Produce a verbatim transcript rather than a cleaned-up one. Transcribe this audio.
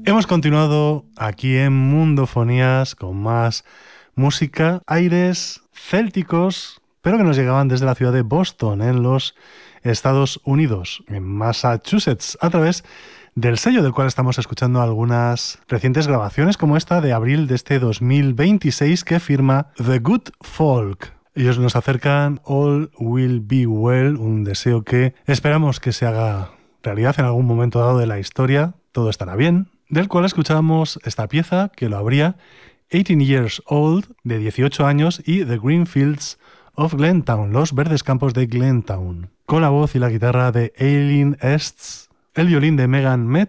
Hemos continuado aquí en Mundofonías con más música, aires célticos, pero que nos llegaban desde la ciudad de Boston, en los Estados Unidos, en Massachusetts, a través del sello del cual estamos escuchando algunas recientes grabaciones, como esta de abril de este dos mil veintiséis, que firma The Good Folk. Ellos nos acercan All Will Be Well, un deseo que esperamos que se haga realidad en algún momento dado de la historia. Todo estará bien. Del cual escuchamos esta pieza que lo abría, eighteen Years Old, de dieciocho años, y The Green Fields of Glentown, los verdes campos de Glentown, con la voz y la guitarra de Eileen Ests, el violín de Megan Met